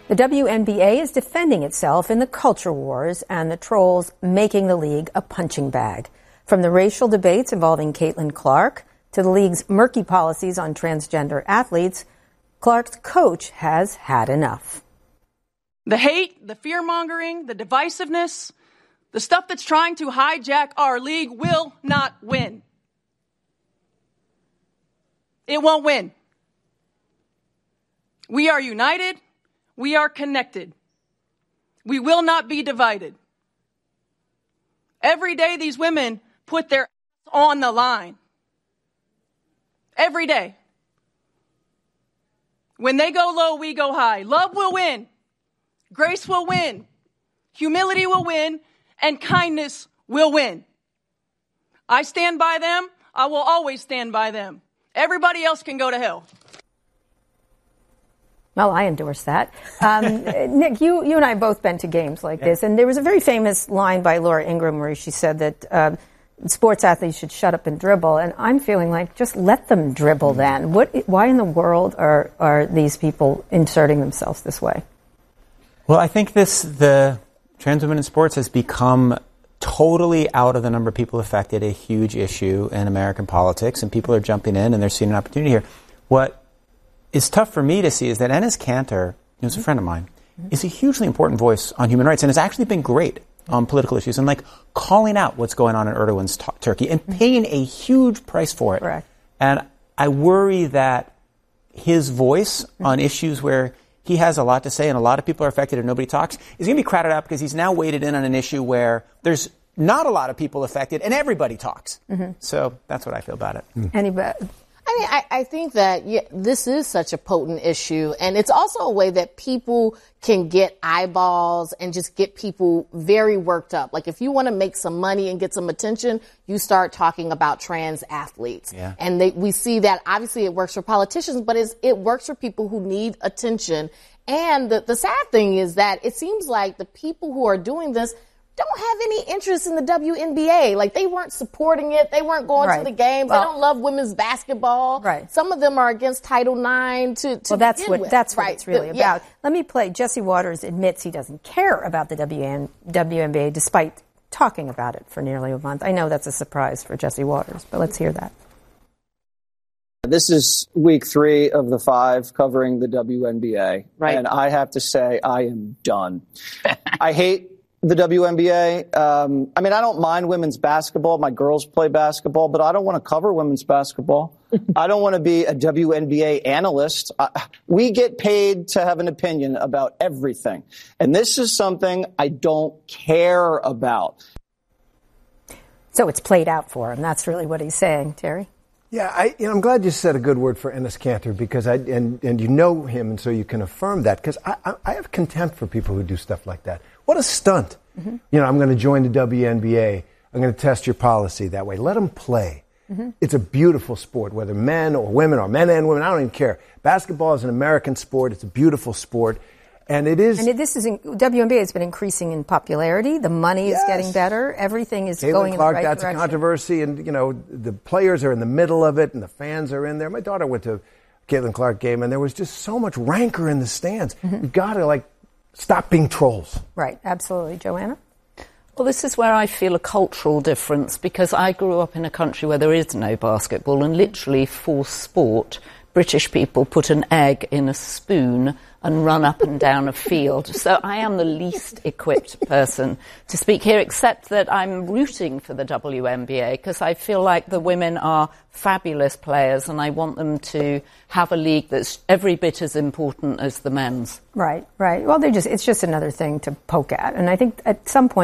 The WNBA is defending itself in the culture wars and the trolls making the league a punching bag. From the racial debates involving Caitlin Clark to the league's murky policies on transgender athletes, Clark's coach has had enough. The hate, the fear-mongering, the divisiveness, the stuff that's trying to hijack our league will not win. It won't win. We are united. We are connected. We will not be divided. Every day these women put their on the line. Every day. When they go low, we go high. Love will win. Grace will win. Humility will win. And kindness will win. I stand by them. I will always stand by them. Everybody else can go to hell. Well, I endorse that. Nick, you and I have both been to games like this, and there was a very famous line by Laura Ingraham where she said that sports athletes should shut up and dribble, and I'm feeling like just let them dribble then. Why in the world are these people inserting themselves this way? Well, I think the trans women in sports has become totally out of the number of people affected, a huge issue in American politics, and people are jumping in and they're seeing an opportunity here. What is tough for me to see is that Enes Kanter, who's a friend of mine, is a hugely important voice on human rights and has actually been great on political issues and like calling out what's going on in Erdogan's Turkey and paying a huge price for it. Correct. And I worry that his voice on issues where he has a lot to say and a lot of people are affected and nobody talks is going to be crowded out because he's now weighted in on an issue where there's not a lot of people affected and everybody talks. So that's what I feel about it. Anybody? I mean, I think that this is such a potent issue, and it's also a way that people can get eyeballs and just get people very worked up. Like if you want to make some money and get some attention, you start talking about trans athletes. Yeah. And we see that obviously it works for politicians, but it works for people who need attention. And the sad thing is that it seems like the people who are doing this don't have any interest in the WNBA. Like they weren't supporting it. They weren't going to the games. Well, they don't love women's basketball. Right. Some of them are against Title IX Well, that's what it's really about. Let me play. Jesse Waters admits he doesn't care about the WNBA despite talking about it for nearly a month. I know that's a surprise for Jesse Waters, but let's hear that. This is week 3 of the 5 covering the WNBA. Right. And I have to say I am done. I hate the WNBA. I mean, I don't mind women's basketball. My girls play basketball, but I don't want to cover women's basketball. I don't want to be a WNBA analyst. We get paid to have an opinion about everything. And this is something I don't care about. So it's played out for him. That's really what he's saying, Terry. Yeah, I'm glad you said a good word for Enes Kanter because and you know him, and so you can affirm that. Because I have contempt for people who do stuff like that. What a stunt! You know, I'm going to join the WNBA. I'm going to test your policy that way. Let them play. It's a beautiful sport, whether men or women or men and women. I don't even care. Basketball is an American sport. It's a beautiful sport. And it is. And WNBA has been increasing in popularity. The money is getting better. Everything is going in the right direction. That's a controversy, and you know the players are in the middle of it, and the fans are in there. My daughter went to a Caitlin Clark game, and there was just so much rancor in the stands. You've got to stop being trolls. Right, absolutely, Joanna. Well, this is where I feel a cultural difference because I grew up in a country where there is no basketball, and literally for sport, British people put an egg in a spoon and run up and down a field. So I am the least equipped person to speak here, except that I'm rooting for the WNBA because I feel like the women are fabulous players and I want them to have a league that's every bit as important as the men's. Right, right. Well, it's just another thing to poke at. And I think at some point,